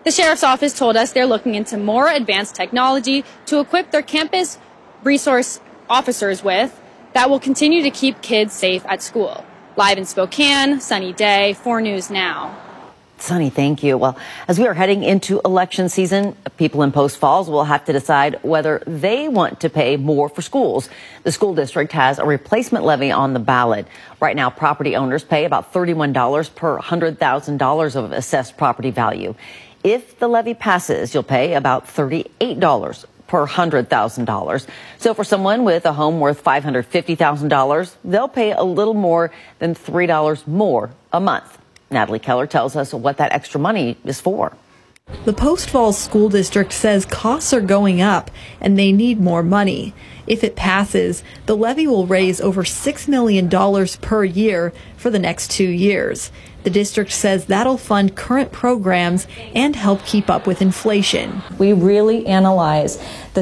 The sheriff's office told us they're looking into more advanced technology to equip their campus resource officers with that will continue to keep kids safe at school. Live in Spokane, Sunny Day, 4 News Now. Sunny, thank you. Well, as we are heading into election season, people in Post Falls will have to decide whether they want to pay more for schools. The school district has a replacement levy on the ballot. Right now, property owners pay about $31 per $100,000 of assessed property value. If the levy passes, you'll pay about $38 per $100,000. So for someone with a home worth $550,000, they'll pay a little more than $3 more a month. Natalie Keller tells us what that extra money is for. The Post Falls School District says costs are going up and they need more money. If it passes, the levy will raise over $6 million per year for the next 2 years. The district says that'll fund current programs and help keep up with inflation. We really analyze the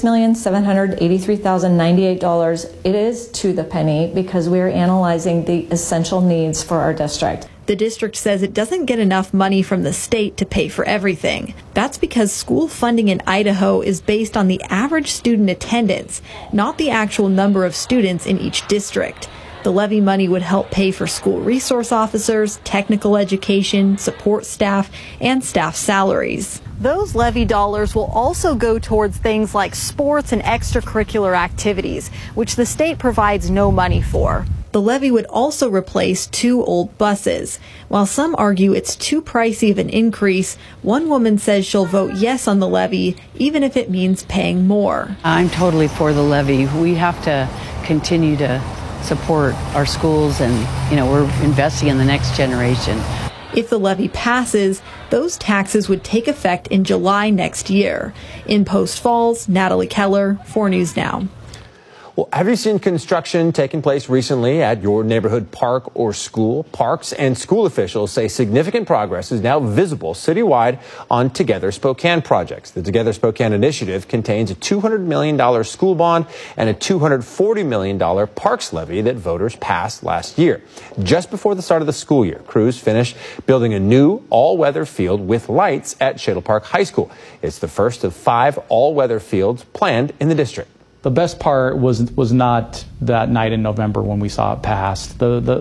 $6,783,098. It is to the penny because we're analyzing the essential needs for our district. The district says it doesn't get enough money from the state to pay for everything. That's because school funding in Idaho is based on the average student attendance, not the actual number of students in each district. The levy money would help pay for school resource officers, technical education, support staff, and staff salaries. Those levy dollars will also go towards things like sports and extracurricular activities, which the state provides no money for. The levy would also replace 2 old buses. While some argue it's too pricey of an increase, one woman says she'll vote yes on the levy, even if it means paying more. I'm totally for the levy. We have to continue to support our schools and, we're investing in the next generation. If the levy passes, those taxes would take effect in July next year. In Post Falls, Natalie Keller, 4 News Now. Well, have you seen construction taking place recently at your neighborhood park or school? Parks and school officials say significant progress is now visible citywide on Together Spokane projects. The Together Spokane initiative contains a $200 million school bond and a $240 million parks levy that voters passed last year. Just before the start of the school year, crews finished building a new all-weather field with lights at Shadle Park High School. It's the first of 5 all-weather fields planned in the district. The best part was not that night in November when we saw it passed.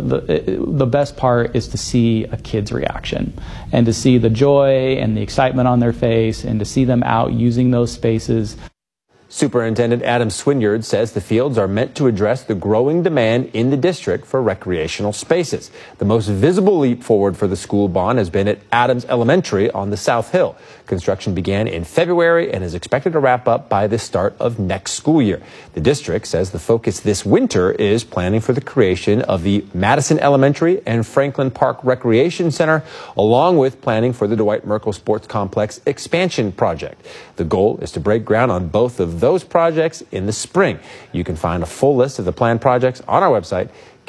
The best part is to see a kid's reaction and to see the joy and the excitement on their face and to see them out using those spaces. Superintendent Adam Swinyard says the fields are meant to address the growing demand in the district for recreational spaces. The most visible leap forward for the school bond has been at Adams Elementary on the South Hill. Construction began in February and is expected to wrap up by the start of next school year. The district says the focus this winter is planning for the creation of the Madison Elementary and Franklin Park Recreation Center, along with planning for the Dwight Merkle Sports Complex expansion project. The goal is to break ground on both of those projects in the spring. You can find a full list of the planned projects on our website,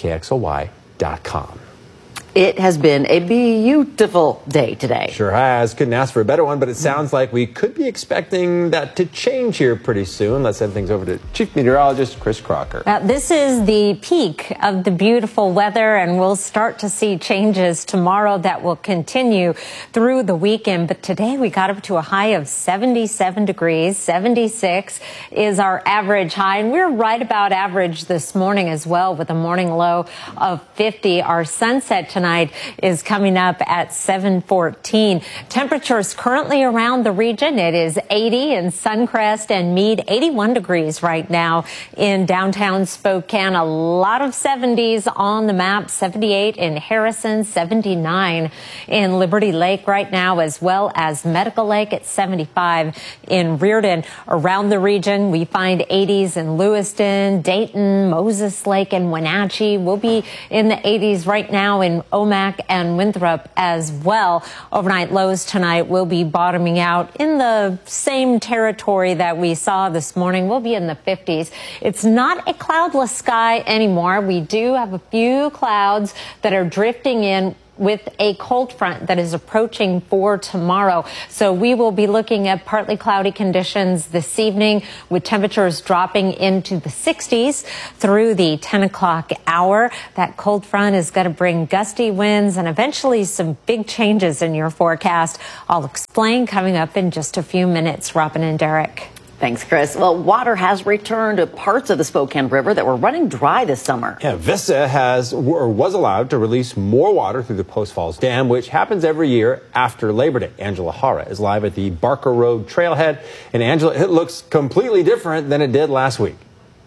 KXLY.com. It has been a beautiful day today. Sure has. Couldn't ask for a better one, but it sounds like we could be expecting that to change here pretty soon. Let's send things over to Chief Meteorologist Chris Crocker. This is the peak of the beautiful weather, and we'll start to see changes tomorrow that will continue through the weekend. But today we got up to a high of 77 degrees. 76 is our average high, and we're right about average this morning as well with a morning low of 50. Our sunset tonight is coming up at 7:14. Temperatures currently around the region. It is 80 in Suncrest and Meade, 81 degrees right now in downtown Spokane. A lot of 70s on the map, 78 in Harrison, 79 in Liberty Lake right now, as well as Medical Lake at 75 in Reardon. Around the region, we find 80s in Lewiston, Dayton, Moses Lake, and Wenatchee. We'll be in the 80s right now in Omak and Winthrop as well. Overnight lows tonight will be bottoming out in the same territory that we saw this morning. We'll be in the 50s. It's not a cloudless sky anymore. We do have a few clouds that are drifting in with a cold front that is approaching for tomorrow. So we will be looking at partly cloudy conditions this evening with temperatures dropping into the 60s through the 10 o'clock hour. That cold front is going to bring gusty winds and eventually some big changes in your forecast. I'll explain coming up in just a few minutes. Robin and Derek. Thanks, Chris. Well, water has returned to parts of the Spokane River that were running dry this summer. Yeah, Vista was allowed to release more water through the Post Falls Dam, which happens every year after Labor Day. Angela Hara is live at the Barker Road Trailhead. And Angela, it looks completely different than it did last week.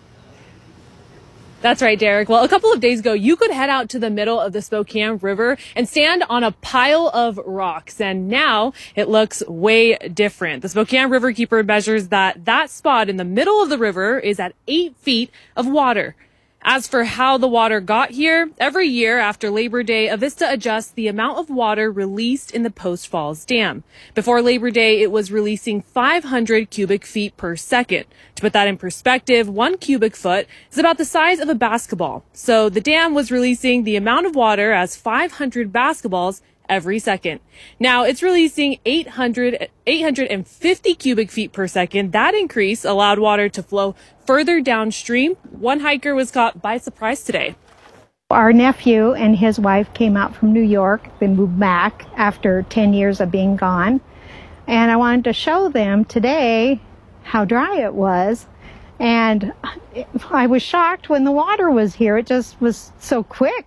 That's right, Derek. Well, a couple of days ago, you could head out to the middle of the Spokane River and stand on a pile of rocks. And now it looks way different. The Spokane Riverkeeper measures that spot in the middle of the river is at 8 feet of water. As for how the water got here, every year after Labor Day, Avista adjusts the amount of water released in the Post Falls Dam. Before Labor Day, it was releasing 500 cubic feet per second. To put that in perspective, 1 cubic foot is about the size of a basketball. So the dam was releasing the amount of water as 500 basketballs every second. Now it's releasing 850 cubic feet per second. That increase allowed water to flow further downstream. One hiker was caught by surprise today. Our nephew and his wife came out from New York. They moved back after 10 years of being gone. And I wanted to show them today how dry it was. And I was shocked when the water was here. It just was so quick.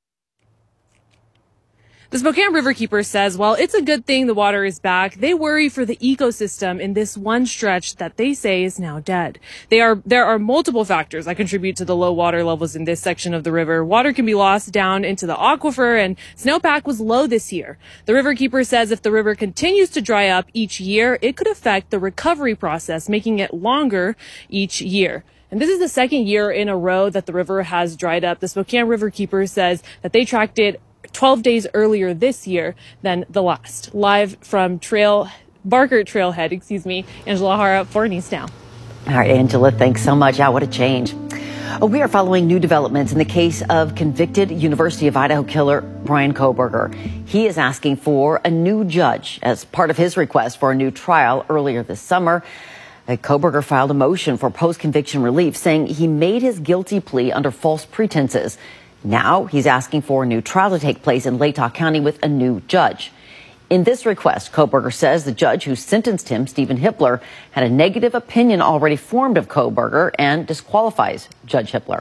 The Spokane Riverkeeper says while it's a good thing the water is back, they worry for the ecosystem in this one stretch that they say is now dead. There are multiple factors that contribute to the low water levels in this section of the river. Water can be lost down into the aquifer, and snowpack was low this year. The Riverkeeper says if the river continues to dry up each year, it could affect the recovery process, making it longer each year. And this is the second year in a row that the river has dried up. The Spokane Riverkeeper says that they tracked it 12 days earlier this year than the last. Live from Barker Trailhead, Angela Hara for News Now. All right, Angela, thanks so much. Yeah, what a change. We are following new developments in the case of convicted University of Idaho killer Bryan Kohberger. He is asking for a new judge as part of his request for a new trial earlier this summer. Kohberger filed a motion for post-conviction relief, saying he made his guilty plea under false pretenses. Now he's asking for a new trial to take place in Latah County with a new judge. In this request, Kohberger says the judge who sentenced him, Stephen Hippler, had a negative opinion already formed of Kohberger and disqualifies Judge Hippler.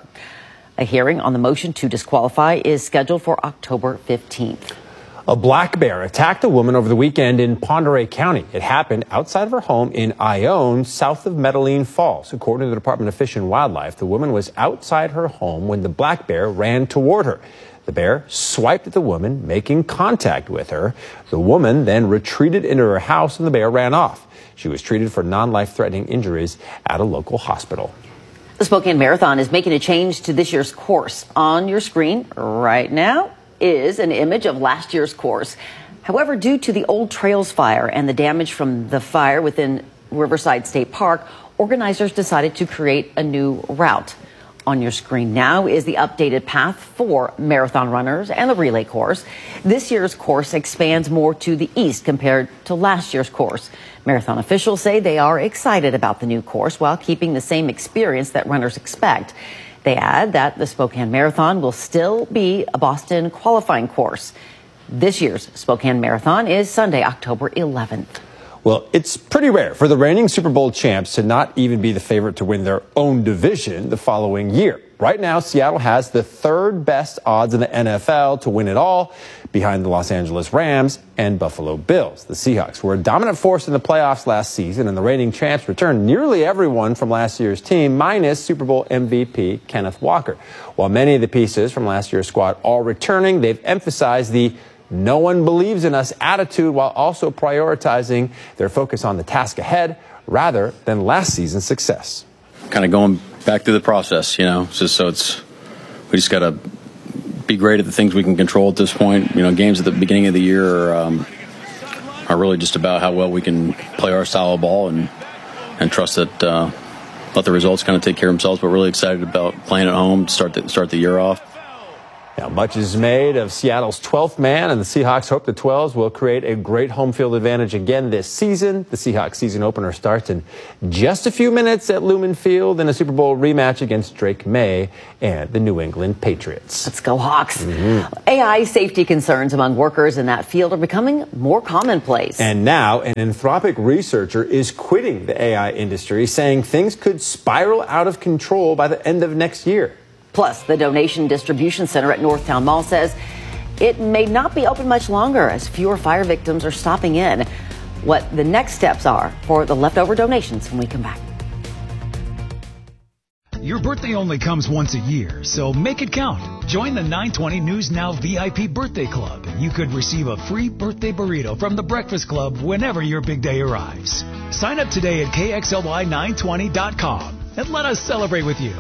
A hearing on the motion to disqualify is scheduled for October 15th. A black bear attacked a woman over the weekend in Pend Oreille County. It happened outside of her home in Ione, south of Medellin Falls. According to the Department of Fish and Wildlife, the woman was outside her home when the black bear ran toward her. The bear swiped at the woman, making contact with her. The woman then retreated into her house and the bear ran off. She was treated for non-life-threatening injuries at a local hospital. The Spokane Marathon is making a change to this year's course. On your screen right now is an image of last year's course. However, due to the Old Trails fire and the damage from the fire within Riverside State Park, organizers decided to create a new route. On your screen now is the updated path for marathon runners and the relay course. This year's course expands more to the east compared to last year's course. Marathon officials say they are excited about the new course while keeping the same experience that runners expect. They add that the Spokane Marathon will still be a Boston qualifying course. This year's Spokane Marathon is Sunday, October 11th. Well, it's pretty rare for the reigning Super Bowl champs to not even be the favorite to win their own division the following year. Right now, Seattle has the third best odds in the NFL to win it all, behind the Los Angeles Rams and Buffalo Bills. The Seahawks were a dominant force in the playoffs last season, and the reigning champs returned nearly everyone from last year's team, minus Super Bowl MVP Kenneth Walker. While many of the pieces from last year's squad are returning, they've emphasized the "no one believes in us" attitude while also prioritizing their focus on the task ahead rather than last season's success. Kind of going back through the process, we just got to be great at the things we can control at this point. Games at the beginning of the year are really just about how well we can play our style of ball and trust that let the results kind of take care of themselves. But really excited about playing at home to start the year off. Now, much is made of Seattle's 12th man, and the Seahawks hope the 12s will create a great home field advantage again this season. The Seahawks season opener starts in just a few minutes at Lumen Field in a Super Bowl rematch against Drake May and the New England Patriots. Let's go Hawks. AI safety concerns among workers in that field are becoming more commonplace. And now an Anthropic researcher is quitting the AI industry, saying things could spiral out of control by the end of next year. Plus, the Donation Distribution Center at Northtown Mall says it may not be open much longer as fewer fire victims are stopping in. What the next steps are for the leftover donations when we come back. Your birthday only comes once a year, so make it count. Join the 920 News Now VIP Birthday Club, and you could receive a free birthday burrito from the Breakfast Club whenever your big day arrives. Sign up today at KXLY920.com and let us celebrate with you.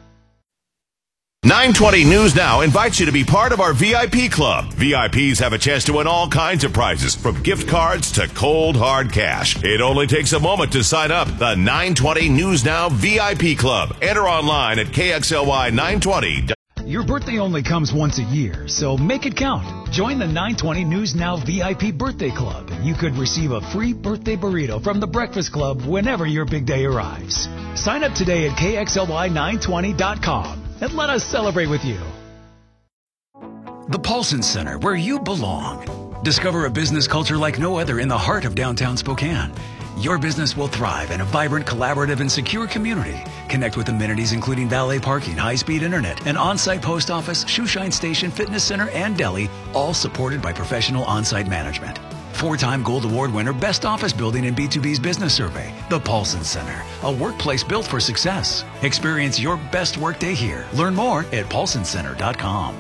920 News Now invites you to be part of our VIP club. VIPs have a chance to win all kinds of prizes, from gift cards to cold, hard cash. It only takes a moment to sign up. The 920 News Now VIP club. Enter online at KXLY920. Your birthday only comes once a year, so make it count. Join the 920 News Now VIP Birthday Club, and you could receive a free birthday burrito from the Breakfast Club whenever your big day arrives. Sign up today at KXLY920.com. and let us celebrate with you. The Paulson Center, where you belong. Discover a business culture like no other in the heart of downtown Spokane. Your business will thrive in a vibrant, collaborative, and secure community. Connect with amenities including valet parking, high-speed internet, an on-site post office, shoeshine station, fitness center, and deli, all supported by professional on-site management. 4-time Gold Award winner, Best Office Building in B2B's Business Survey. The Paulson Center, a workplace built for success. Experience your best workday here. Learn more at paulsoncenter.com.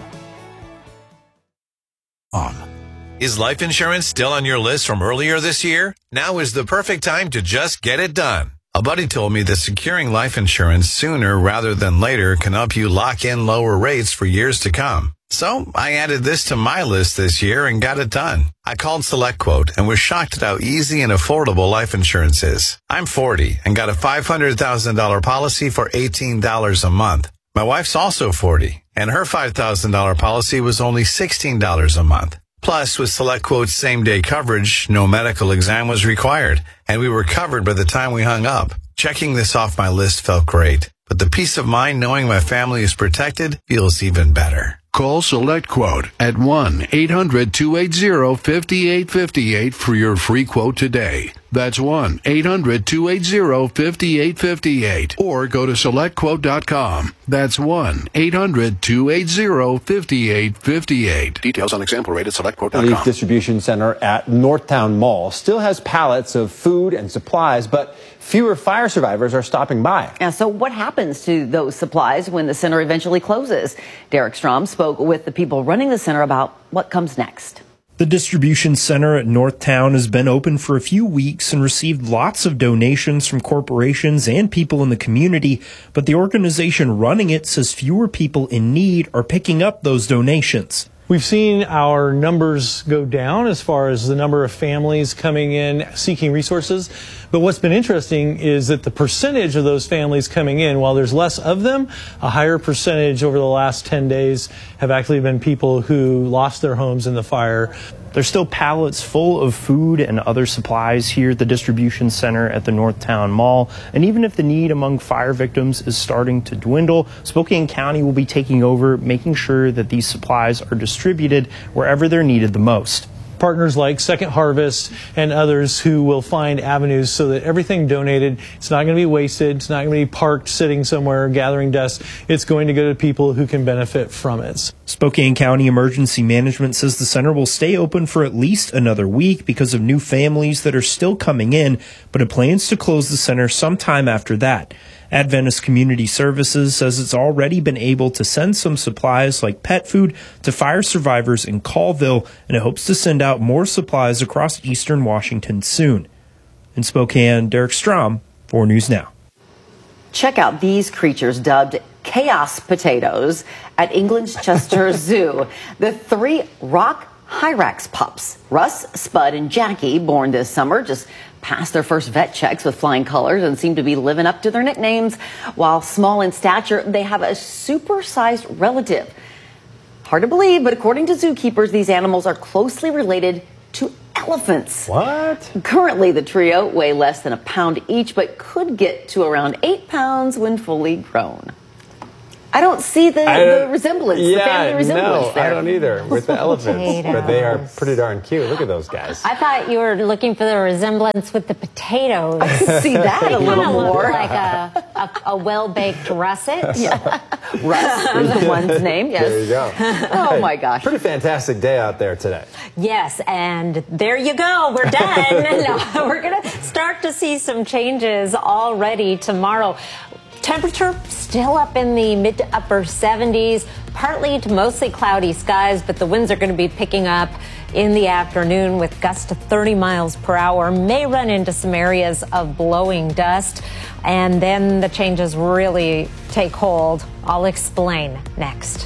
Is life insurance still on your list from earlier this year? Now is the perfect time to just get it done. A buddy told me that securing life insurance sooner rather than later can help you lock in lower rates for years to come. So I added this to my list this year and got it done. I called SelectQuote and was shocked at how easy and affordable life insurance is. I'm 40 and got a $500,000 policy for $18 a month. My wife's also 40 and her $5,000 policy was only $16 a month. Plus, with SelectQuote's same-day coverage, no medical exam was required, and we were covered by the time we hung up. Checking this off my list felt great, but the peace of mind knowing my family is protected feels even better. Call SelectQuote at 1-800-280-5858 for your free quote today. That's 1-800-280-5858. Or go to SelectQuote.com. That's 1-800-280-5858. Details on example rate at SelectQuote.com. The Leaf Distribution Center at Northtown Mall still has pallets of food and supplies, but fewer fire survivors are stopping by. Yeah, so what happens to those supplies when the center eventually closes? Derek Strom spoke with the people running the center about what comes next. The distribution center at Northtown has been open for a few weeks and received lots of donations from corporations and people in the community, but the organization running it says fewer people in need are picking up those donations. We've seen our numbers go down as far as the number of families coming in seeking resources. But what's been interesting is that the percentage of those families coming in, while there's less of them, a higher percentage over the last 10 days have actually been people who lost their homes in the fire. There's still pallets full of food and other supplies here at the distribution center at the Northtown Mall. And even if the need among fire victims is starting to dwindle, Spokane County will be taking over, making sure that these supplies are distributed wherever they're needed the most. Partners like Second Harvest and others who will find avenues so that everything donated, it's not going to be wasted, it's not going to be parked sitting somewhere gathering dust, it's going to go to people who can benefit from it. Spokane County Emergency Management says the center will stay open for at least another week because of new families that are still coming in, but it plans to close the center sometime after that. Adventist Community Services says it's already been able to send some supplies like pet food to fire survivors in Colville, and it hopes to send out more supplies across eastern Washington soon. In Spokane, Derek Strom, 4 News Now. Check out these creatures dubbed chaos potatoes at England's Chester Zoo. The 3 rock Hyrax pups, Russ, Spud, and Jackie, born this summer, just passed their first vet checks with flying colors and seem to be living up to their nicknames. While small in stature, they have a supersized relative. hard to believe, but according to zookeepers, these animals are closely related to elephants. What? Currently, the trio weigh less than a pound each, but could get to around 8 pounds when fully grown. I don't see the resemblance, the family resemblance there. I don't either with the elephants, but they are pretty darn cute. Look at those guys. I thought you were looking for the resemblance with the potatoes. See that a little more. Look like a well-baked russet. Yeah. Russ is the one's name, yes. There you go. Oh, my gosh. Pretty fantastic day out there today. Yes, and there you go. We're done. No, we're going to start to see some changes already tomorrow. Temperature still up in the mid to upper 70s, partly to mostly cloudy skies, but the winds are going to be picking up in the afternoon with gusts to 30 miles per hour. May run into some areas of blowing dust, and then the changes really take hold. I'll explain next.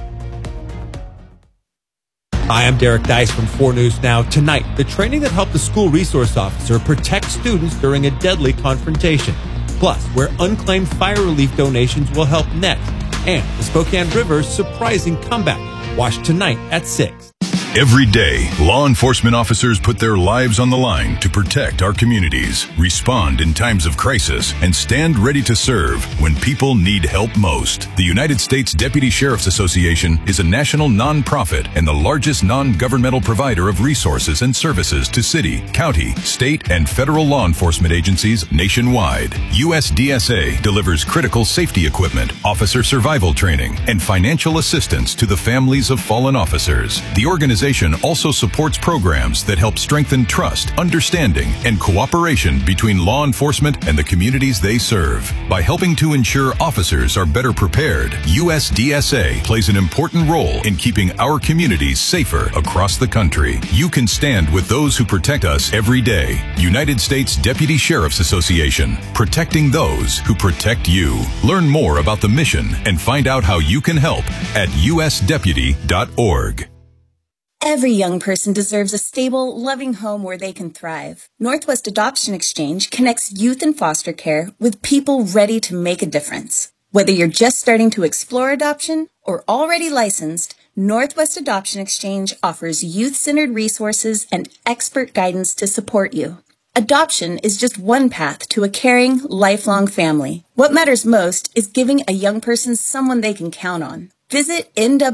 Hi, I'm Derek Dice from 4 News Now. Tonight, the training that helped the school resource officer protect students during a deadly confrontation. Plus, where unclaimed fire relief donations will help next. And the Spokane River's surprising comeback. Watch tonight at 6. Every day, law enforcement officers put their lives on the line to protect our communities, respond in times of crisis, and stand ready to serve when people need help most. The United States Deputy Sheriff's Association is a national nonprofit and the largest non-governmental provider of resources and services to city, county, state, and federal law enforcement agencies nationwide. USDSA delivers critical safety equipment, officer survival training, and financial assistance to the families of fallen officers. The organization also supports programs that help strengthen trust, understanding, and cooperation between law enforcement and the communities they serve. By helping to ensure officers are better prepared, USDSA plays an important role in keeping our communities safer across the country. You can stand with those who protect us every day. United States Deputy Sheriff's Association, protecting those who protect you. Learn more about the mission and find out how you can help at usdeputy.org. Every young person deserves a stable, loving home where they can thrive. Northwest Adoption Exchange connects youth in foster care with people ready to make a difference. Whether you're just starting to explore adoption or already licensed, Northwest Adoption Exchange offers youth-centered resources and expert guidance to support you. Adoption is just one path to a caring, lifelong family. What matters most is giving a young person someone they can count on. Visit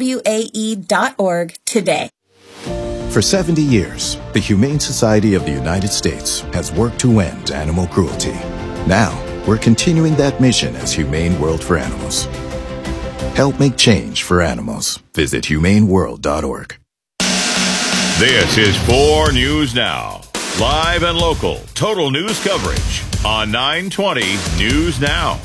nwae.org today. For 70 years, the Humane Society of the United States has worked to end animal cruelty. Now, we're continuing that mission as Humane World for Animals. Help make change for animals. Visit humaneworld.org. This is 4 News Now. Live and local, total news coverage on 920 News Now.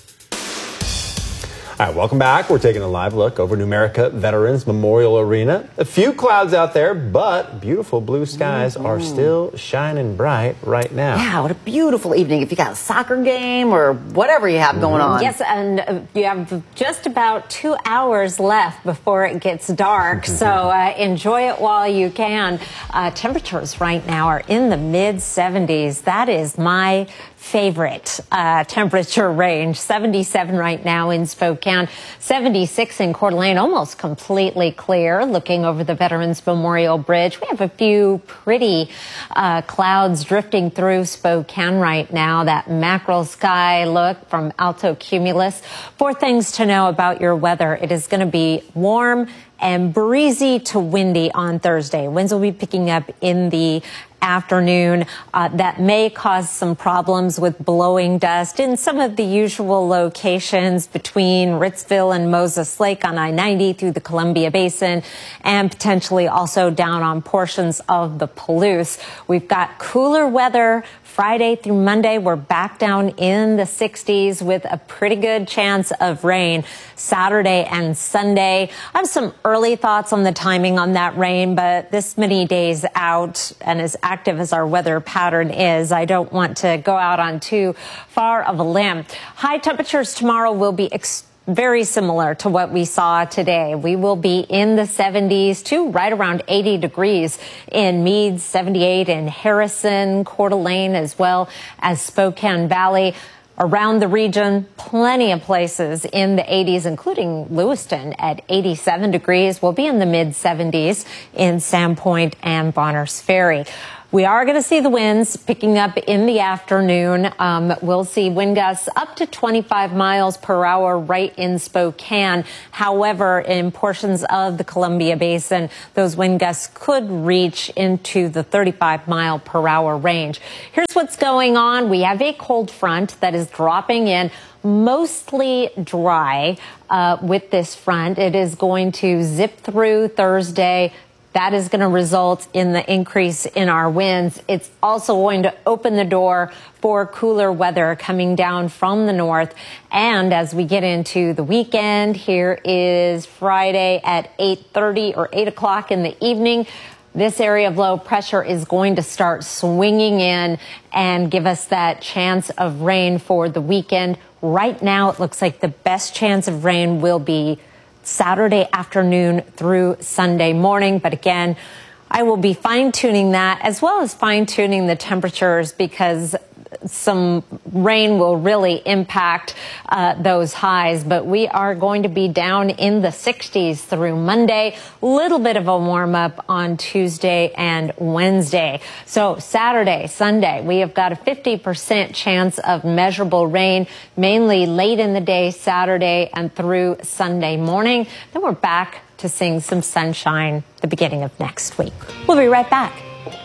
All right, welcome back. We're taking a live look over Numerica Veterans Memorial Arena. A few clouds out there, but beautiful blue skies are still shining bright right now. Yeah, what a beautiful evening if you got a soccer game or whatever you have going on. Yes, and you have just about 2 hours left before it gets dark, so enjoy it while you can. Temperatures right now are in the mid-70s. That is my favorite temperature range. 77 right now in Spokane, 76 in Coeur d'Alene, almost completely clear looking over the Veterans Memorial Bridge. We have a few pretty clouds drifting through Spokane right now, that mackerel sky look from alto cumulus. 4 things to know about your weather. It is going to be warm and breezy to windy on Thursday. Winds will be picking up in the afternoon. That may cause some problems with blowing dust in some of the usual locations between Ritzville and Moses Lake on I-90 through the Columbia Basin, and potentially also down on portions of the Palouse. We've got cooler weather Friday through Monday. We're back down in the 60s with a pretty good chance of rain Saturday and Sunday. I have some early thoughts on the timing on that rain, but this many days out and as active as our weather pattern is, I don't want to go out on too far of a limb. High temperatures tomorrow will be very similar to what we saw today. We will be in the 70s to right around 80 degrees in Meade, 78 in Harrison, Coeur d'Alene, as well as Spokane Valley. Around the region, plenty of places in the 80s, including Lewiston at 87 degrees. We'll be in the mid-70s in Sandpoint and Bonners Ferry. We are going to see the winds picking up in the afternoon. We'll see wind gusts up to 25 miles per hour right in Spokane. However, in portions of the Columbia Basin, those wind gusts could reach into the 35 mile per hour range. Here's what's going on. We have a cold front that is dropping in, mostly dry with this front. It is going to zip through Thursday. That is going to result in the increase in our winds. It's also going to open the door for cooler weather coming down from the north. And as we get into the weekend, here is Friday at 8:30 or 8 o'clock in the evening. This area of low pressure is going to start swinging in and give us that chance of rain for the weekend. Right now, it looks like the best chance of rain will be Saturday afternoon through Sunday morning. But again, I will be fine-tuning that as well as fine-tuning the temperatures because some rain will really impact those highs. But we are going to be down in the 60s through Monday. A little bit of a warm-up on Tuesday and Wednesday. So Saturday, Sunday, we have got a 50% chance of measurable rain, mainly late in the day, Saturday and through Sunday morning. Then we're back to seeing some sunshine the beginning of next week. We'll be right back.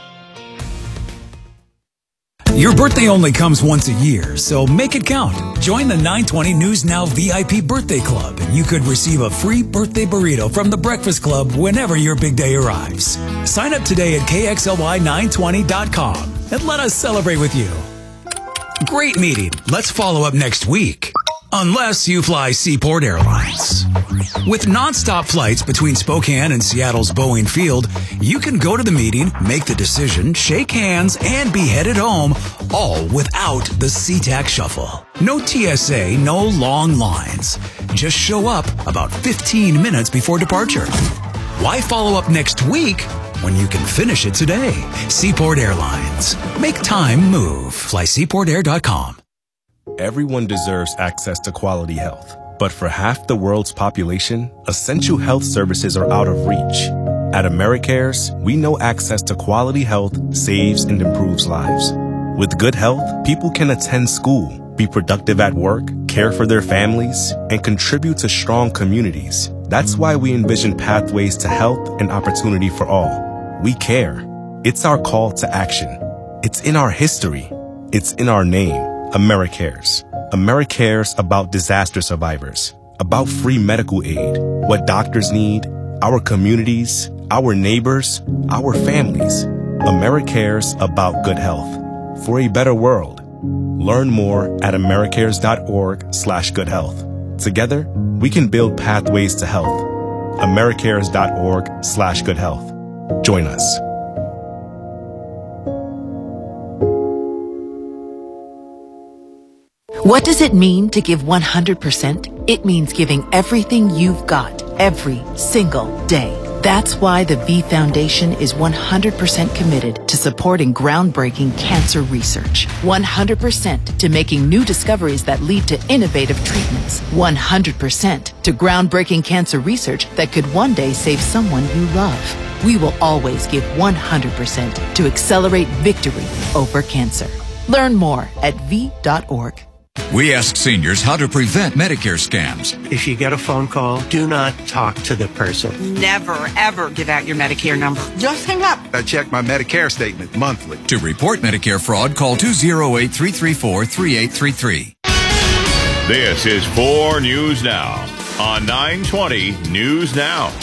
Your birthday only comes once a year, so make it count. Join the 920 News Now VIP Birthday Club, and you could receive a free birthday burrito from the Breakfast Club whenever your big day arrives. Sign up today at KXLY920.com and let us celebrate with you. Great meeting. Let's follow up next week. Unless you fly Seaport Airlines. With nonstop flights between Spokane and Seattle's Boeing Field, you can go to the meeting, make the decision, shake hands, and be headed home, all without the SeaTac shuffle. No TSA, no long lines. Just show up about 15 minutes before departure. Why follow up next week when you can finish it today? Seaport Airlines. Make time move. Fly SeaportAir.com. Everyone deserves access to quality health. But for half the world's population, essential health services are out of reach. At AmeriCares, we know access to quality health saves and improves lives. With good health, people can attend school, be productive at work, care for their families, and contribute to strong communities. That's why we envision pathways to health and opportunity for all. We care. It's our call to action. It's in our history. It's in our name. AmeriCares. AmeriCares about disaster survivors, about free medical aid, what doctors need, our communities, our neighbors, our families. AmeriCares about good health. For a better world. Learn more at americares.org/goodhealth. Together, we can build pathways to health. americares.org/goodhealth. Join us. What does it mean to give 100%? It means giving everything you've got every single day. That's why the V Foundation is 100% committed to supporting groundbreaking cancer research. 100% to making new discoveries that lead to innovative treatments. 100% to groundbreaking cancer research that could one day save someone you love. We will always give 100% to accelerate victory over cancer. Learn more at V.org. We ask seniors how to prevent Medicare scams. If you get a phone call, do not talk to the person. Never, ever give out your Medicare number. Just hang up. I check my Medicare statement monthly. To report Medicare fraud, call 208-334-3833. This is 4 News Now on 920 News Now.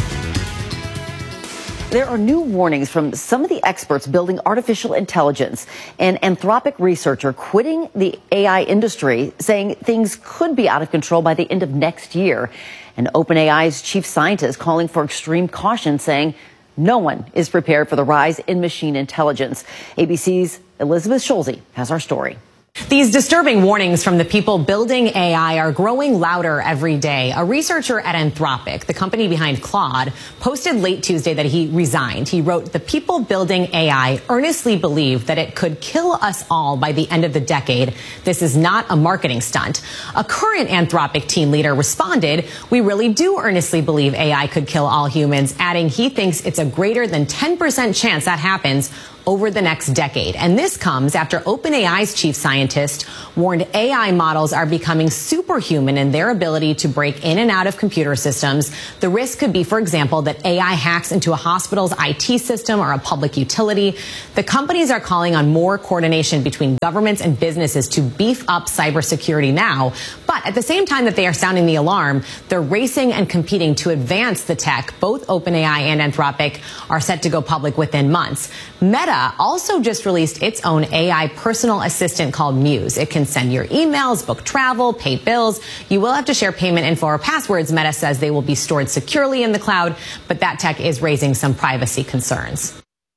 There are new warnings from some of the experts building artificial intelligence. An Anthropic researcher quitting the AI industry, saying things could be out of control by the end of next year. And OpenAI's chief scientist calling for extreme caution, saying no one is prepared for the rise in machine intelligence. ABC's Elizabeth Schulze has our story. These disturbing warnings from the people building AI are growing louder every day. A researcher at Anthropic, the company behind Claude, posted late Tuesday that he resigned. He wrote, "The people building AI earnestly believe that it could kill us all by the end of the decade. This is not a marketing stunt." A current Anthropic team leader responded, "We really do earnestly believe AI could kill all humans," adding he thinks it's a greater than 10% chance that happens over the next decade. And this comes after OpenAI's chief scientist warned AI models are becoming superhuman in their ability to break in and out of computer systems. The risk could be, for example, that AI hacks into a hospital's IT system or a public utility. The companies are calling on more coordination between governments and businesses to beef up cybersecurity now. But at the same time that they are sounding the alarm, they're racing and competing to advance the tech. Both OpenAI and Anthropic are set to go public within months. Meta also just released its own AI personal assistant called Muse. It can send your emails, book travel, pay bills. You will have to share payment info or passwords. Meta says they will be stored securely in the cloud, but that tech is raising some privacy concerns.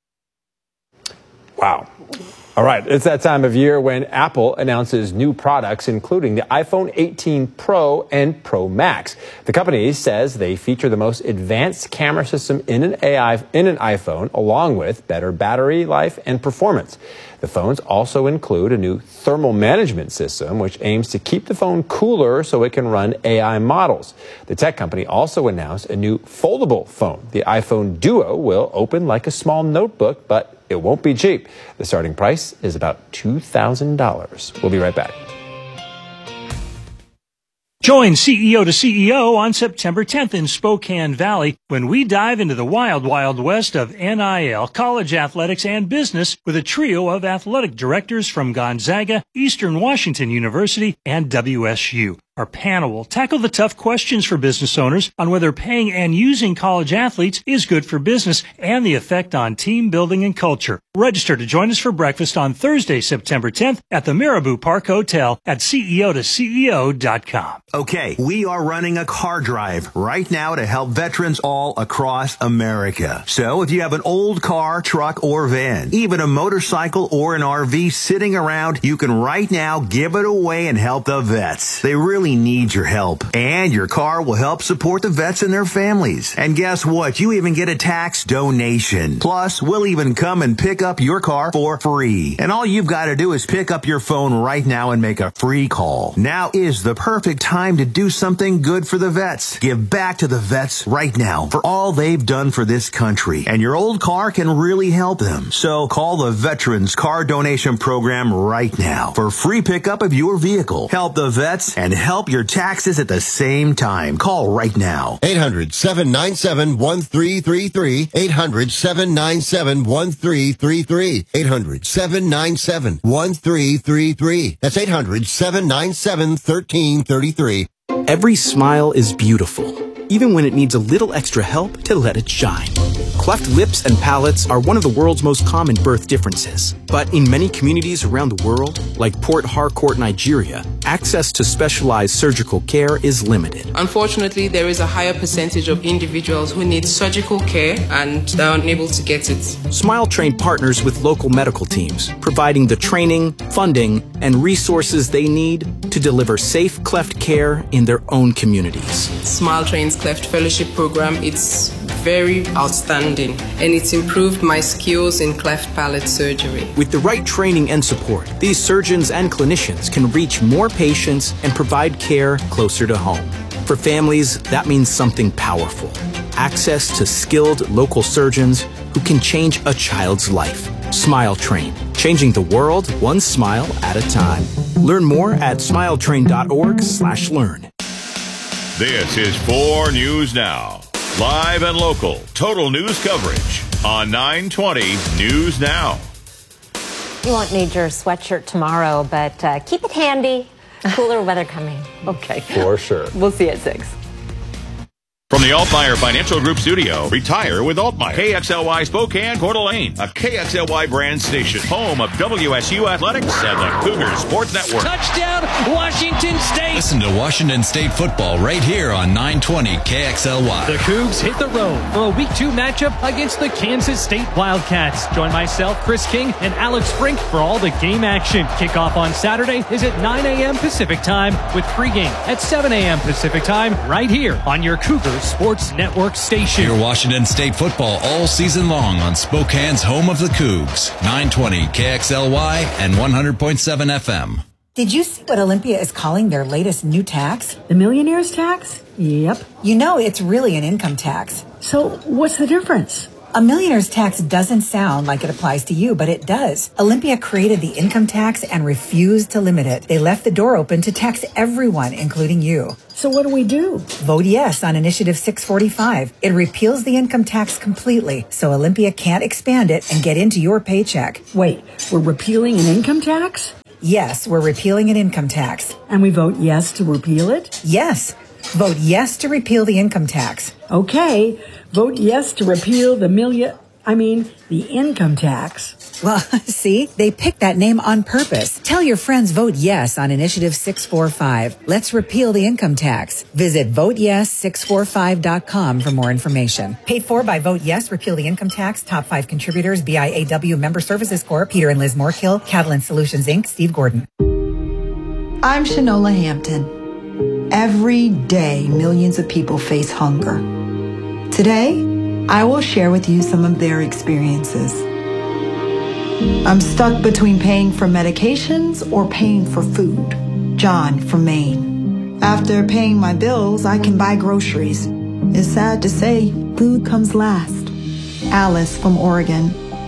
Wow. All right, it's that time of year when Apple announces new products, including the iPhone 18 Pro and Pro Max. The company says they feature the most advanced camera system in an iPhone, along with better battery life and performance. The phones also include a new thermal management system, which aims to keep the phone cooler so it can run AI models. The tech company also announced a new foldable phone. The iPhone Duo will open like a small notebook, but it won't be cheap. The starting price is about $2,000. We'll be right back. Join CEO to CEO on September 10th in Spokane Valley when we dive into the wild, wild west of NIL, college athletics, and business with a trio of athletic directors from Gonzaga, Eastern Washington University, and WSU. Our panel will tackle the tough questions for business owners on whether paying and using college athletes is good for business and the effect on team building and culture. Register to join us for breakfast on Thursday, September 10th at the Marabou Park Hotel at CEO2CEO.com. Okay, we are running a car drive right now to help veterans all across America. So if you have an old car, truck, or van, even a motorcycle or an RV sitting around, you can right now give it away and help the vets. They really need your help. And your car will help support the vets and their families. And guess what? You even get a tax donation. Plus, we'll even come and pick up your car for free. And all you've got to do is pick up your phone right now and make a free call. Now is the perfect time to do something good for the vets. Give back to the vets right now for all they've done for this country. And your old car can really help them. So call the Veterans Car Donation Program right now for free pickup of your vehicle. Help the vets and help your taxes at the same time. Call right now. 800-797-1333. 800-797-1333. 800-797-1333. That's 800-797-1333. Every smile is beautiful, even when it needs a little extra help to let it shine. Cleft lips and palates are one of the world's most common birth differences. But in many communities around the world, like Port Harcourt, Nigeria, access to specialized surgical care is limited. Unfortunately, there is a higher percentage of individuals who need surgical care and they're unable to get it. Smile Train partners with local medical teams, providing the training, funding, and resources they need to deliver safe cleft care in their own communities. Smile Train's Cleft Fellowship Program, it's very outstanding and it's improved my skills in cleft palate surgery. With the right training and support, these surgeons and clinicians can reach more patients and provide care closer to home. For families, that means something powerful. Access to skilled local surgeons who can change a child's life. Smile Train, changing the world one smile at a time. Learn more at smiletrain.org/learn. This is 4 News Now. Live and local, total news coverage on 920 News Now. You won't need your sweatshirt tomorrow, but keep it handy. Cooler weather coming. Okay. For sure. We'll see you at 6. From the Altmaier Financial Group studio, retire with Altmaier. KXLY Spokane, Coeur d'Alene, a KXLY brand station, home of WSU Athletics and the Cougars Sports Network. Touchdown, Washington State. Listen to Washington State football right here on 920 KXLY. The Cougs hit the road for a Week 2 matchup against the Kansas State Wildcats. Join myself, Chris King, and Alex Frink for all the game action. Kickoff on Saturday is at 9 a.m. Pacific time with pregame at 7 a.m. Pacific time right here on your Cougars Sports Network station. Hear Washington State football all season long on Spokane's home of the Cougs, 920 KXLY and 100.7 FM. Did you see what Olympia is calling their latest new tax? The millionaire's tax? Yep. You know, it's really an income tax. So what's the difference? A millionaire's tax doesn't sound like it applies to you, but it does. Olympia created the income tax and refused to limit it. They left the door open to tax everyone, including you. So what do we do? Vote yes on Initiative 645. It repeals the income tax completely, so Olympia can't expand it and get into your paycheck. Wait, we're repealing an income tax? Yes, we're repealing an income tax. And we vote yes to repeal it? Yes. Vote yes to repeal the income tax. Okay. Vote yes to repeal the income tax. Well, see, they picked that name on purpose. Tell your friends vote yes on Initiative 645. Let's repeal the income tax. Visit voteyes645.com for more information. Paid for by Vote Yes, Repeal the Income Tax. Top 5 contributors, BIAW Member Services Corp., Peter and Liz Moorkill, Catalan Solutions, Inc., Steve Gordon. I'm Shanola Hampton. Every day, millions of people face hunger. Today, I will share with you some of their experiences. I'm stuck between paying for medications or paying for food. John from Maine. After paying my bills, I can buy groceries. It's sad to say, food comes last. Alice from Oregon.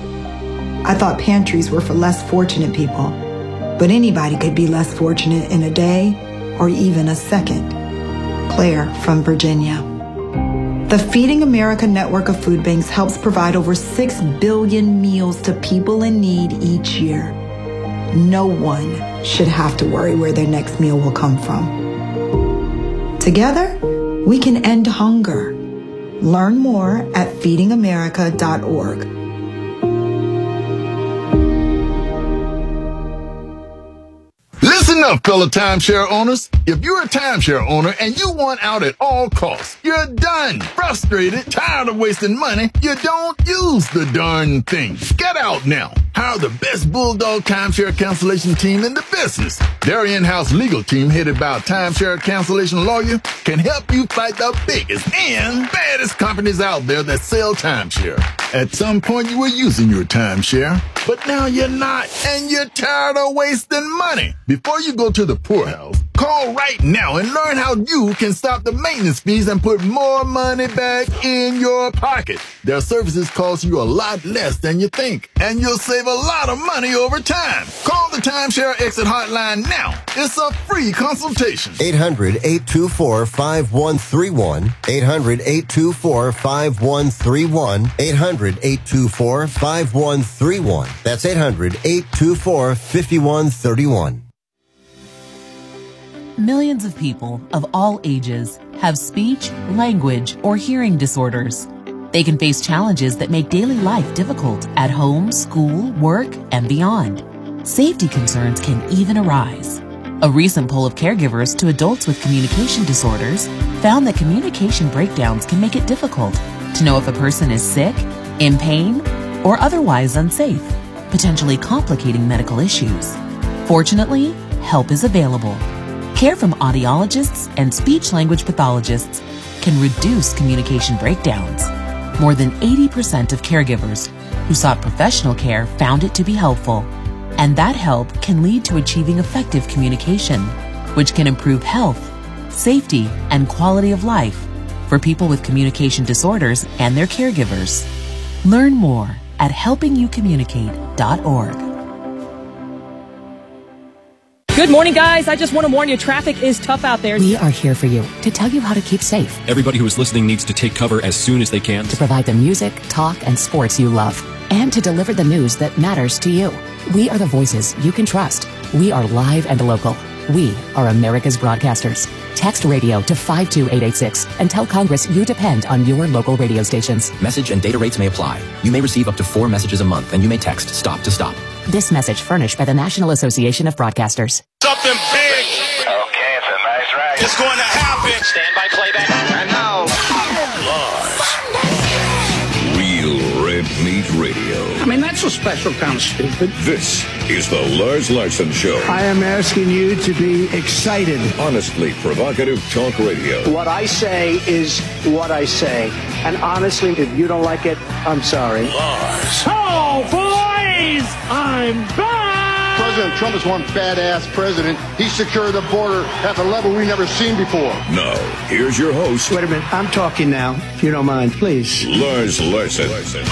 I thought pantries were for less fortunate people, but anybody could be less fortunate in a day or even a second. Claire from Virginia. The Feeding America network of food banks helps provide over 6 billion meals to people in need each year. No one should have to worry where their next meal will come from. Together, we can end hunger. Learn more at feedingamerica.org. Listen up, fellow timeshare owners. If you're a timeshare owner and you want out at all costs, you're done, frustrated, tired of wasting money, you don't use the darn thing. Get out now. Hire the best Bulldog timeshare cancellation team in the business. Their in-house legal team, headed by a timeshare cancellation lawyer, can help you fight the biggest and baddest companies out there that sell timeshare. At some point, you were using your timeshare, but now you're not, and you're tired of wasting money. Before you go to the poorhouse, call right now and learn how you can stop the maintenance fees and put more money back in your pocket. Their services cost you a lot less than you think, and you'll save a lot of money over time. Call the Timeshare Exit Hotline now. It's a free consultation. 800-824-5131. 800-824-5131. 800-824-5131. That's 800-824-5131. Millions of people of all ages have speech, language, or hearing disorders. They can face challenges that make daily life difficult at home, school, work, and beyond. Safety concerns can even arise. A recent poll of caregivers to adults with communication disorders found that communication breakdowns can make it difficult to know if a person is sick, in pain, or otherwise unsafe, potentially complicating medical issues. Fortunately, help is available. Care from audiologists and speech-language pathologists can reduce communication breakdowns. More than 80% of caregivers who sought professional care found it to be helpful, and that help can lead to achieving effective communication, which can improve health, safety, and quality of life for people with communication disorders and their caregivers. Learn more at helpingyoucommunicate.org. Good morning, guys. I just want to warn you, traffic is tough out there. We are here for you to tell you how to keep safe. Everybody who is listening needs to take cover as soon as they can. To provide the music, talk, and sports you love. And to deliver the news that matters to you. We are the voices you can trust. We are live and local. We are America's broadcasters. Text radio to 52886 and tell Congress you depend on your local radio stations. Message and data rates may apply. You may receive up to 4 messages a month, and you may text STOP to STOP. This message furnished by the National Association of Broadcasters. Something big. Okay, it's a nice ride. It's going to happen. Stand by playback. And now, Lars. Real Red Meat Radio. I mean, that's a special kind of stupid. This is the Lars Larson Show. I am asking you to be excited. Honestly provocative talk radio. What I say is what I say. And honestly, if you don't like it, I'm sorry. Lars. Oh, boys! I'm back! President Trump is one badass president. He secured the border at the level we've never seen before. Now, here's your host. Wait a minute. I'm talking now, if you don't mind, please. Lars Larson.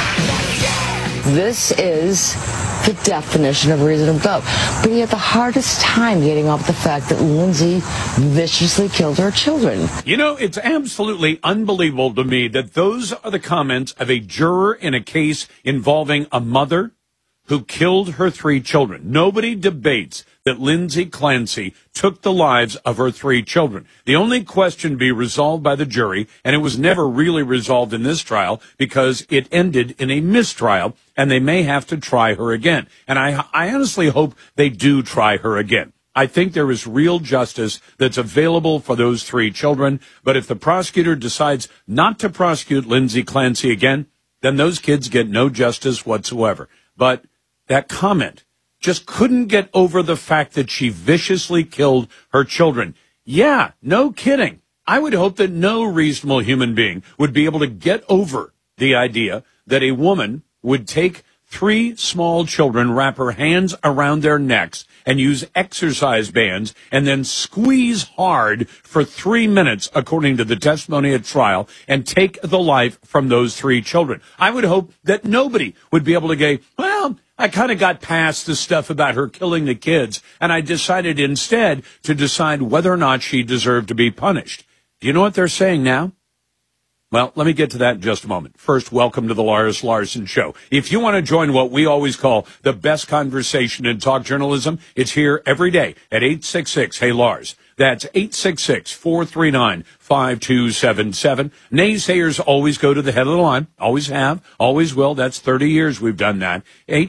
This is the definition of reasonable doubt. But he had the hardest time getting off the fact that Lindsay viciously killed her children. You know, it's absolutely unbelievable to me that those are the comments of a juror in a case involving a mother who killed her 3 children. Nobody debates that Lindsay Clancy took the lives of her 3 children. The only question to be resolved by the jury, and it was never really resolved in this trial because it ended in a mistrial, and they may have to try her again. And I honestly hope they do try her again. I think there is real justice that's available for those 3 children, but if the prosecutor decides not to prosecute Lindsay Clancy again, then those kids get no justice whatsoever. But that comment just couldn't get over the fact that she viciously killed her children. Yeah, no kidding. I would hope that no reasonable human being would be able to get over the idea that a woman would take 3 small children, wrap her hands around their necks, and use exercise bands, and then squeeze hard for 3 minutes, according to the testimony at trial, and take the life from those 3 children. I would hope that nobody would be able to go, well, I kind of got past the stuff about her killing the kids, and I decided instead to decide whether or not she deserved to be punished. Do you know what they're saying now? Well, let me get to that in just a moment. First, welcome to the Lars Larson Show. If you want to join what we always call the best conversation in talk journalism, it's here every day at 866-HEY-LARS. That's 866-439-5277. Naysayers always go to the head of the line. Always have. Always will. That's 30 years we've done that.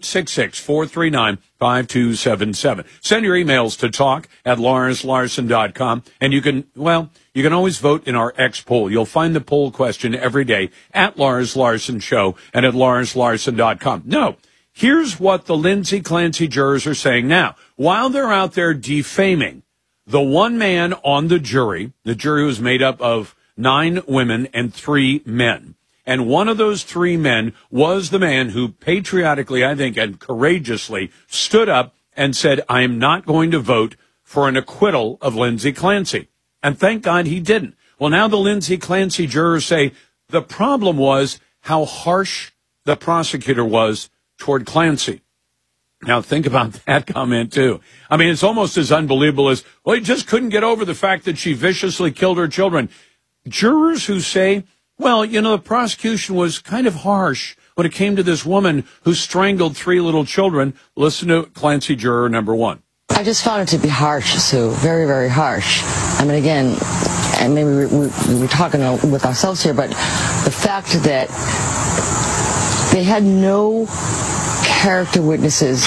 866-439-5277. Send your emails to talk@LarsLarson.com. And you can always vote in our X poll. You'll find the poll question every day at Lars Larson Show and at LarsLarson.com. No. Here's what the Lindsay Clancy jurors are saying now. While they're out there defaming the one man on the jury was made up of 9 women and 3 men. And one of those 3 men was the man who patriotically, I think, and courageously stood up and said, I am not going to vote for an acquittal of Lindsay Clancy. And thank God he didn't. Well, now the Lindsay Clancy jurors say the problem was how harsh the prosecutor was toward Clancy. Now, think about that comment, too. I mean, it's almost as unbelievable as, well, he just couldn't get over the fact that she viciously killed her children. Jurors who say, well, you know, the prosecution was kind of harsh when it came to this woman who strangled 3 little children. Listen to Clancy juror number 1. I just found it to be harsh, Sue. Very, very harsh. I mean, again, and maybe we're talking with ourselves here, but the fact that they had no character witnesses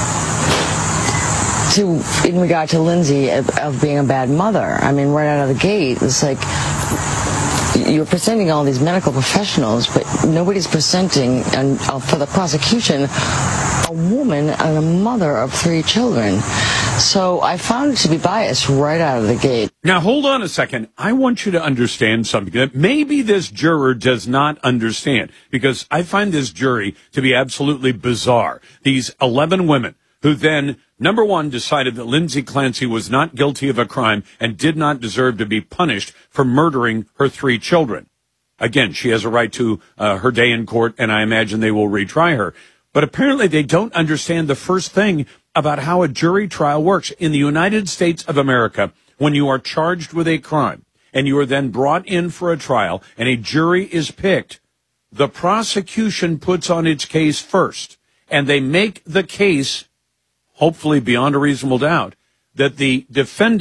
in regard to Lindsay of being a bad mother. I mean, right out of the gate, it's like you're presenting all these medical professionals, but nobody's presenting, and for the prosecution, a woman and a mother of 3 children. So I found it to be biased right out of the gate. Now, hold on a second. I want you to understand something that maybe this juror does not understand, because I find this jury to be absolutely bizarre. These 11 women who then, number 1, decided that Lindsay Clancy was not guilty of a crime and did not deserve to be punished for murdering her 3 children. Again, she has a right to her day in court, and I imagine they will retry her. But apparently they don't understand the first thing about how a jury trial works. In the United States of America, when you are charged with a crime and you are then brought in for a trial and a jury is picked, the prosecution puts on its case first, and they make the case, hopefully beyond a reasonable doubt, that the defendant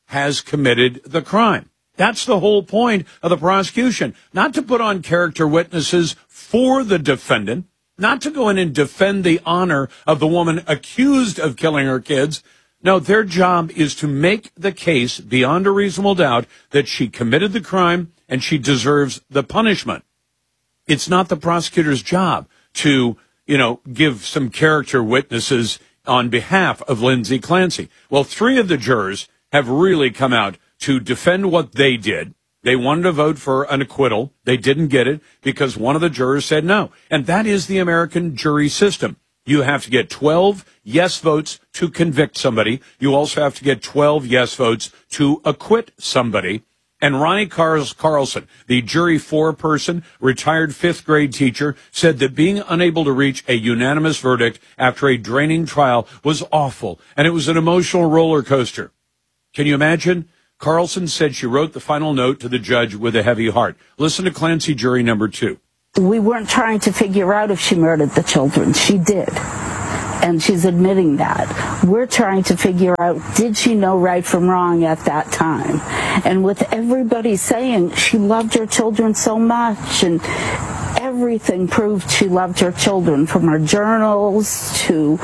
has committed the crime. That's the whole point of the prosecution, not to put on character witnesses for the defendant, not to go in and defend the honor of the woman accused of killing her kids. No, their job is to make the case beyond a reasonable doubt that she committed the crime and she deserves the punishment. It's not the prosecutor's job to, give some character witnesses on behalf of Lindsay Clancy. Well, 3 of the jurors have really come out to defend what they did. They wanted to vote for an acquittal. They didn't get it because one of the jurors said no. And that is the American jury system. You have to get 12 yes votes to convict somebody. You also have to get 12 yes votes to acquit somebody. And Ronnie Carlson, the jury 4-person, retired 5th grade teacher, said that being unable to reach a unanimous verdict after a draining trial was awful, and it was an emotional roller coaster. Can you imagine? Carlson said she wrote the final note to the judge with a heavy heart. Listen to Clancy jury number 2. We weren't trying to figure out if she murdered the children. She did. And she's admitting that. We're trying to figure out, did she know right from wrong at that time? And with everybody saying she loved her children so much, and everything proved she loved her children, from her journals to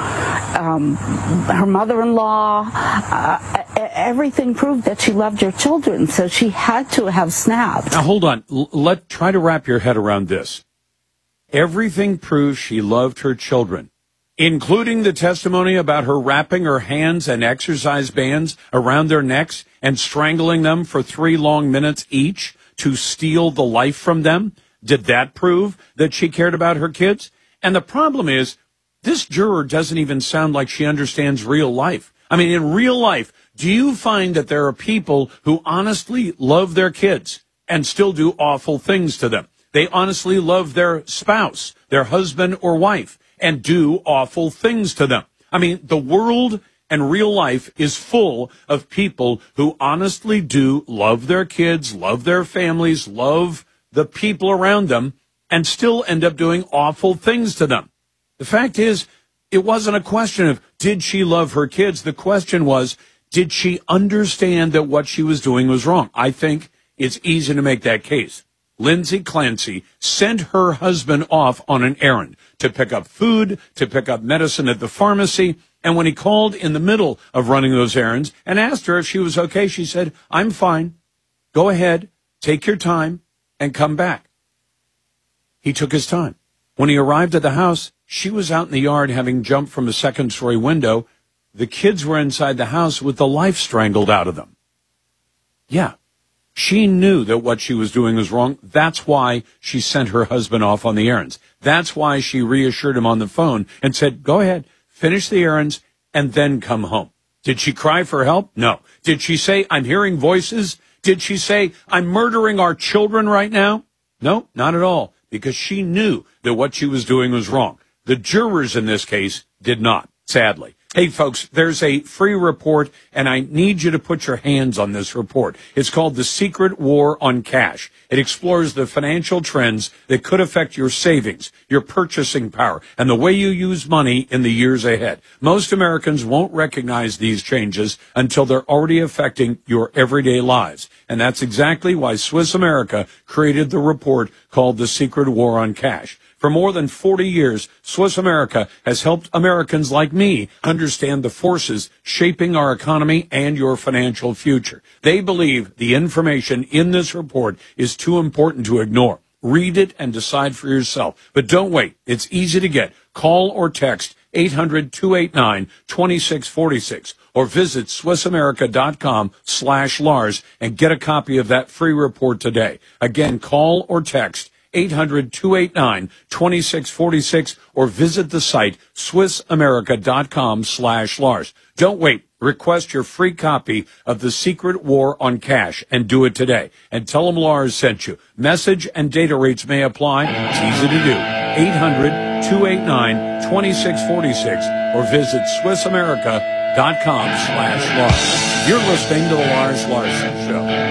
her mother-in-law. Everything proved that she loved her children, so she had to have snapped. Now, hold on. Try to wrap your head around this. Everything proves she loved her children, including the testimony about her wrapping her hands and exercise bands around their necks and strangling them for 3 long minutes each to steal the life from them. Did that prove that she cared about her kids? And the problem is, this juror doesn't even sound like she understands real life. I mean, in real life, do you find that there are people who honestly love their kids and still do awful things to them? They honestly love their spouse, their husband or wife, and do awful things to them. I mean, the world and real life is full of people who honestly do love their kids, love their families, love the people around them, and still end up doing awful things to them. The fact is, it wasn't a question of, did she love her kids? The question was, did she understand that what she was doing was wrong? I think it's easy to make that case. Lindsay Clancy sent her husband off on an errand to pick up food, to pick up medicine at the pharmacy. And when he called in the middle of running those errands and asked her if she was okay, she said, I'm fine. Go ahead, take your time, and come back. He took his time. When he arrived at the house, she was out in the yard having jumped from a 2nd-story window. The kids were inside the house with the life strangled out of them. Yeah. She knew that what she was doing was wrong. That's why she sent her husband off on the errands. That's why she reassured him on the phone and said, go ahead, finish the errands, and then come home. Did she cry for help? No. Did she say, I'm hearing voices? Did she say, I'm murdering our children right now? No, not at all, because she knew that what she was doing was wrong. The jurors in this case did not, sadly. Hey, folks, there's a free report, and I need you to put your hands on this report. It's called The Secret War on Cash. It explores the financial trends that could affect your savings, your purchasing power, and the way you use money in the years ahead. Most Americans won't recognize these changes until they're already affecting your everyday lives. And that's exactly why Swiss America created the report called The Secret War on Cash. For more than 40 years, Swiss America has helped Americans like me understand the forces shaping our economy and your financial future. They believe the information in this report is too important to ignore. Read it and decide for yourself. But don't wait. It's easy to get. Call or text 800-289-2646 or visit SwissAmerica.com/Lars and get a copy of that free report today. Again, call or text 800-289-2646 or visit the site SwissAmerica.com/Lars. Don't wait. Request your free copy of The Secret War on Cash and do it today. And tell them Lars sent you. Message and data rates may apply. It's easy to do. 800-289-2646 or visit SwissAmerica.com/Lars. You're listening to The Lars Larson Show.